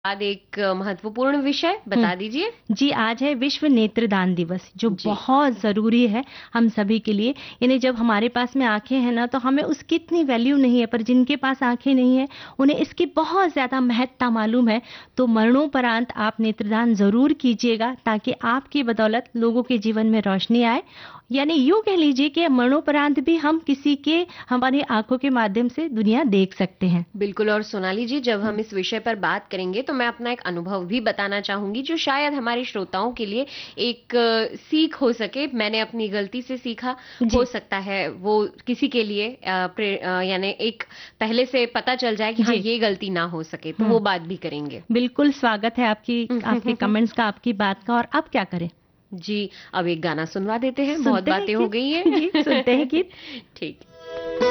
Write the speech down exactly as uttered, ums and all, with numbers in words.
बाद एक महत्वपूर्ण विषय बता दीजिए। जी, आज है विश्व नेत्रदान दिवस, जो जी। बहुत ज़रूरी है हम सभी के लिए। यानी जब हमारे पास में आँखें हैं ना, तो हमें उसकी इतनी वैल्यू नहीं है, पर जिनके पास आँखें नहीं है, उन्हें इसकी बहुत ज़्यादा महत्ता मालूम है। तो मरणोपरांत आप नेत्रदान ज़रूर कीजिएगा, ताकि आपकी बदौलत लोगों के जीवन में रोशनी आए। यानी यूँ कह लीजिए कि मरणोपरांत भी हम किसी के हमारी आँखों के माध्यम से दुनिया देख सकते हैं। बिल्कुल, और सोनाली जी, जब हम हुँ। इस विषय पर बात करेंगे तो मैं अपना एक अनुभव भी बताना चाहूँगी, जो शायद हमारे श्रोताओं के लिए एक अ, सीख हो सके। मैंने अपनी गलती से सीखा, हो जी, सकता है वो किसी के लिए अ, प्रे अ, यानी एक पहले से पता चल जाए कि हाँ, जी। ये गलती ना हो सके, तो हुँ। वो बात भी करेंगे। बिल्कुल स्वागत है आपकी आपके कमेंट्स का, आपकी बात का। और अब क्या करें? जी, अब एक गाना सुनवा देते हैं, बहुत सुनते हैं बातें हो गीत? गई जी, सुनते हैं हैं। गीत। ठीक।